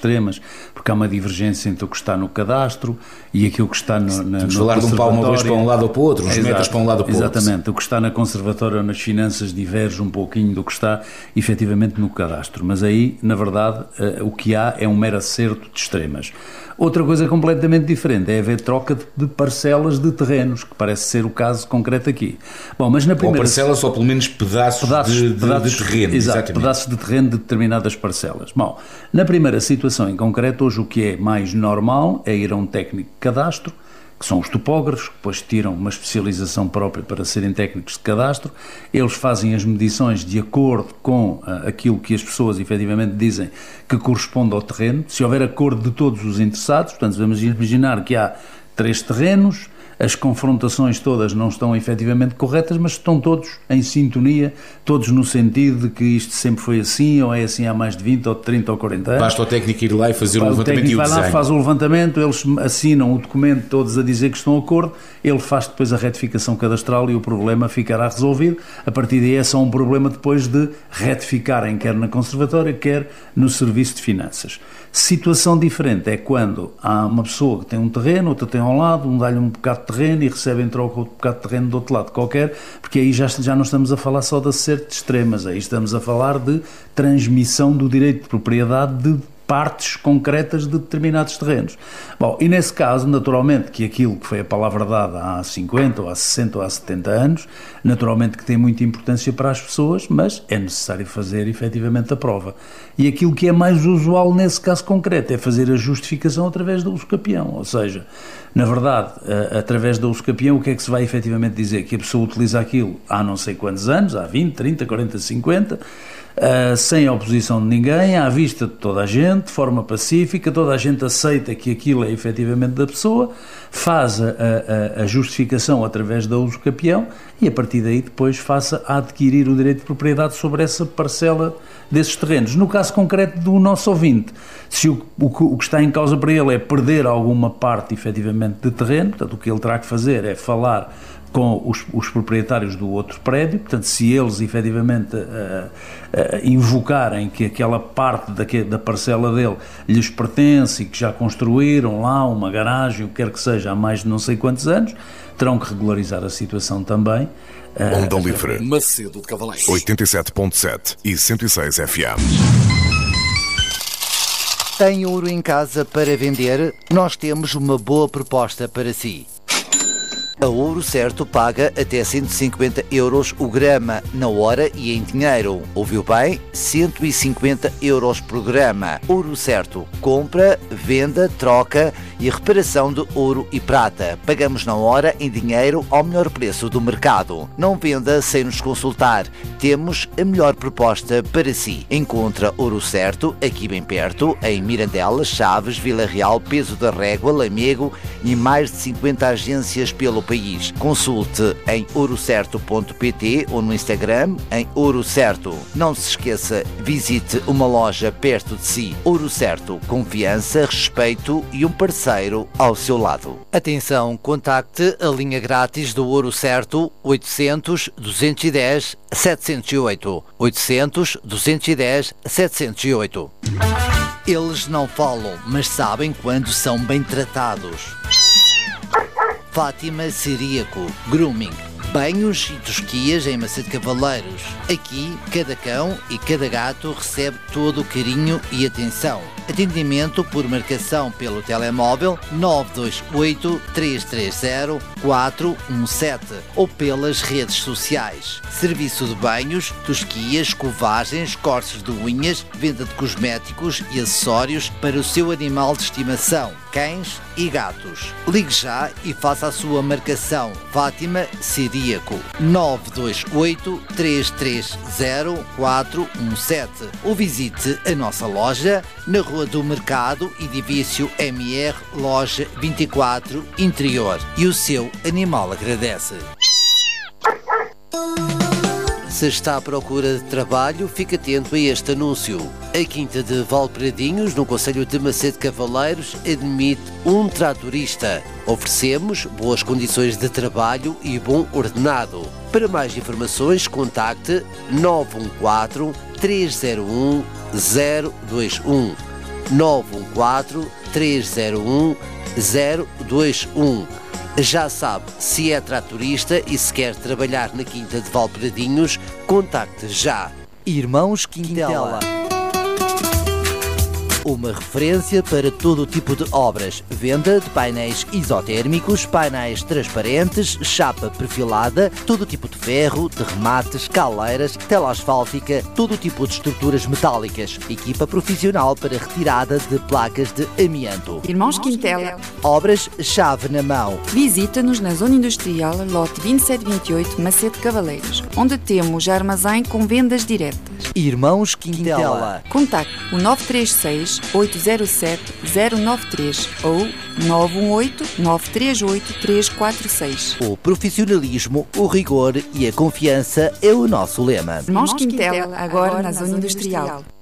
extremas, porque há uma divergência entre o que está no cadastro e aquilo que está no Estamos a falar de um palmo ou dois para um lado ou para o outro, uns metros para um lado ou para o outro. Exatamente, o que está na conservatória ou nas finanças diverge um pouquinho do que está efetivamente no cadastro, mas aí, na verdade, o que há é um mero acerto de extremas. Outra coisa completamente diferente é haver troca de parcelas de terrenos, que parece ser o caso concreto aqui. Bom, mas na primeira... Ou parcelas ou pelo menos pedaços de terreno. Exato, pedaços de terreno de determinadas parcelas. Bom, na primeira situação em concreto, hoje o que é mais normal é ir a um técnico de cadastro, que são os topógrafos, que depois tiram uma especialização própria para serem técnicos de cadastro. Eles fazem as medições de acordo com aquilo que as pessoas efetivamente dizem que corresponde ao terreno. Se houver acordo de todos os interessados, portanto, vamos imaginar que há 3 terrenos, as confrontações todas não estão efetivamente corretas, mas estão todos em sintonia, todos no sentido de que isto sempre foi assim, ou é assim há mais de 20, ou 30, ou 40 anos. Basta o técnico ir lá e fazer o levantamento e o desenho. O técnico vai lá, faz o levantamento, eles assinam o documento todos a dizer que estão de acordo, ele faz depois a retificação cadastral e o problema ficará resolvido. A partir daí é só um problema depois de retificarem, quer na conservatória, quer no serviço de finanças. Situação diferente é quando há uma pessoa que tem um terreno, outra tem ao lado, um dá-lhe um bocado de terreno e recebe em troca outro bocado de terreno do outro lado qualquer, porque aí já não estamos a falar só de acerto de extremas, aí estamos a falar de transmissão do direito de propriedade de partes concretas de determinados terrenos. Bom, e nesse caso, naturalmente, que aquilo que foi a palavra dada há 50, ou há 60, ou há 70 anos, naturalmente que tem muita importância para as pessoas, mas é necessário fazer efetivamente a prova. E aquilo que é mais usual nesse caso concreto é fazer a justificação através da usucapião, ou seja, na verdade, através da usucapião, o que é que se vai efetivamente dizer? Que a pessoa utiliza aquilo há não sei quantos anos, há 20, 30, 40, 50, sem oposição de ninguém, à vista de toda a gente, de forma pacífica, toda a gente aceita que aquilo é efetivamente da pessoa, faz a justificação através da usucapião e a partir daí depois faça a adquirir o direito de propriedade sobre essa parcela desses terrenos. No caso concreto do nosso ouvinte, se o que está em causa para ele é perder alguma parte efetivamente de terreno, portanto o que ele terá que fazer é falar com os proprietários do outro prédio, portanto, se eles efetivamente invocarem que aquela parte da parcela dele lhes pertence e que já construíram lá uma garagem, o que quer que seja, há mais de não sei quantos anos, terão que regularizar a situação também. Onda Livre, Macedo de Cavaleiros, 87.7 e 106 FM. Tem ouro em casa para vender? Nós temos uma boa proposta para si. A Ouro Certo paga até 150 euros o grama na hora e em dinheiro. Ouviu bem? 150 euros por grama. Ouro Certo. Compra, venda, troca e reparação de ouro e prata. Pagamos na hora em dinheiro ao melhor preço do mercado. Não venda sem nos consultar. Temos a melhor proposta para si. Encontra Ouro Certo aqui bem perto, em Mirandela, Chaves, Vila Real, Peso da Régua, Lamego e mais de 50 agências pelo país. Consulte em ourocerto.pt ou no Instagram em Ouro Certo. Não se esqueça, visite uma loja perto de si. Ouro Certo, confiança, respeito e um parceiro ao seu lado. Atenção, contacte a linha grátis do Ouro Certo 800 210 708. 800 210 708. Eles não falam, mas sabem quando são bem tratados. Fátima Ciríaco Grooming. Banhos e tosquias em Macedo de Cavaleiros. Aqui, cada cão e cada gato recebe todo o carinho e atenção. Atendimento por marcação pelo telemóvel 928-330-417 ou pelas redes sociais. Serviço de banhos, tosquias, escovagens, cortes de unhas, venda de cosméticos e acessórios para o seu animal de estimação, cães e gatos. Ligue já e faça a sua marcação. Fátima Ciríaco 928-330-417 ou visite a nossa loja na Rua do Mercado, edifício MR, loja 24, interior. E o seu animal agradece. Se está à procura de trabalho, fique atento a este anúncio. A Quinta de Valpradinhos, no concelho de Macedo de Cavaleiros, admite um tratorista. Oferecemos boas condições de trabalho e bom ordenado. Para mais informações, contacte 914 301 021. 914 301 021. Já sabe, se é tratorista e se quer trabalhar na Quinta de Valperadinhos, contacte já Irmãos Quintela. Uma referência para todo tipo de obras. Venda de painéis isotérmicos, painéis transparentes, chapa perfilada, todo tipo de ferro, de remates, caleiras, tela asfáltica, todo tipo de estruturas metálicas. Equipa profissional para retirada de placas de amianto. Irmãos Quintela. Obras chave na mão. Visita-nos na Zona Industrial, lote 2728, Macete Cavaleiros, onde temos armazém com vendas diretas. Irmãos Quintela. Contacte o 936 807 093 ou 918 938 346. O profissionalismo, o rigor e a confiança é o nosso lema. Irmãos Quintela, agora na Zona Industrial.